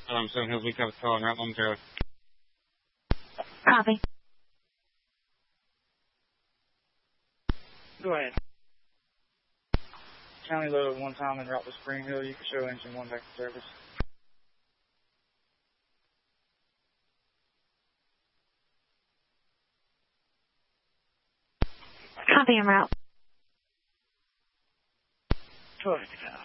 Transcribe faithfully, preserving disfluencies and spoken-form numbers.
Um, Seven Hills, we cover call and route momentarily. Copy. Go ahead. County load one time and route to Spring Hill. You can show engine one back to service. Copy en route. Go ahead,